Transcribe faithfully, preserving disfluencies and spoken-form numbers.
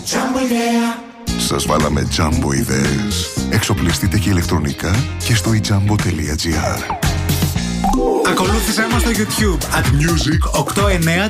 Jumbo idea. Σας βάλαμε Jumbo ιδέες. Εξοπλιστείτε και ηλεκτρονικά και στο i jumbo τελεία gr. Ακολούθησέ μας στο YouTube at Music οκτώ εννιά